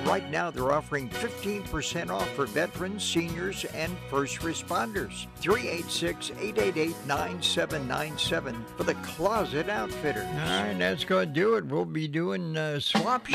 right now they're offering 15% off for veterans, seniors, and first responders. 386-888-9797 for the Closet Outfitters. All right, that's going to do it. We'll be doing swap